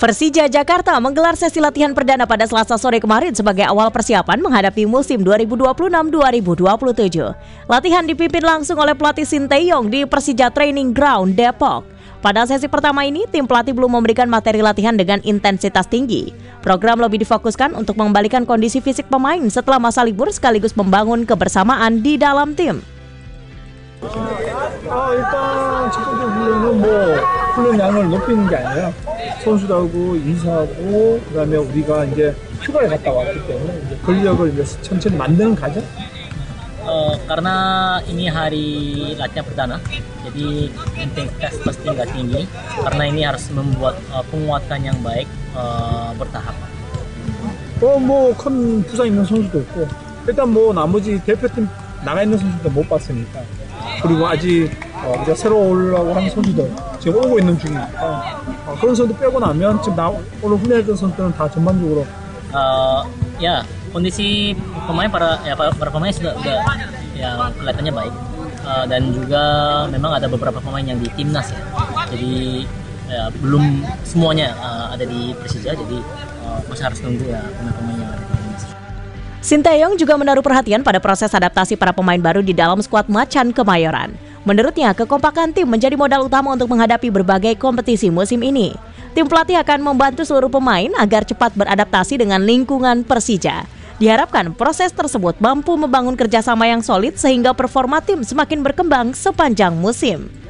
Persija Jakarta menggelar sesi latihan perdana pada Selasa sore kemarin sebagai awal persiapan menghadapi musim 2026-2027. Latihan dipimpin langsung oleh pelatih Sinteyong di Persija Training Ground Depok. Pada sesi pertama ini, tim pelatih belum memberikan materi latihan dengan intensitas tinggi. Program lebih difokuskan untuk mengembalikan kondisi fisik pemain setelah masa libur sekaligus membangun kebersamaan di dalam tim. 일단 첫 번째 훈련은 훈련 양을 높이는 게 아니라 선수들하고 인사하고 그다음에 우리가 이제 휴가를 갔다 왔기 때문에 이제 근력을 이제 천천히 만드는 과정. Karena ini hari latihan perdana, jadi intensitas pasti nggak tinggi. Karena ini harus membuat penguatan yang baik bertahap. 큰 부상 있는 선수도 있고 일단 나머지 대표팀 나가 있는 선수들 못 봤으니까 그리고 아직 우리가 새로 올라오고 하는 선수들 지금 오고 있는 중이니까 그런 선수 빼고 나면 지금 오늘 훈련했던 선수들은 다 전반적으로 ya kondisi pemain para pemain sudah ya kelihatannya baik dan juga memang ada beberapa pemain yang di timnas ya, jadi ya, belum semuanya ada di Persija, jadi masih harus nunggu ya pemain-pemain yang ada di timnas. Sinteyong juga menaruh perhatian pada proses adaptasi para pemain baru di dalam skuad Macan Kemayoran. Menurutnya, kekompakan tim menjadi modal utama untuk menghadapi berbagai kompetisi musim ini. Tim pelatih akan membantu seluruh pemain agar cepat beradaptasi dengan lingkungan Persija. Diharapkan proses tersebut mampu membangun kerjasama yang solid sehingga performa tim semakin berkembang sepanjang musim.